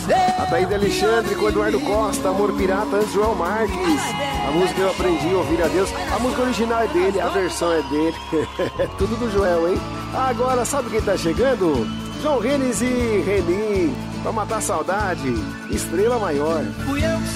A Thaíde Alexandre com Eduardo Costa, Amor Pirata, antes João Marques. A música Eu Aprendi a Ouvir a Deus. A música original é dele, a versão é dele. É tudo do Joel, hein? Agora, sabe quem tá chegando? João Renes e Reni, pra matar a saudade, Estrela Maior.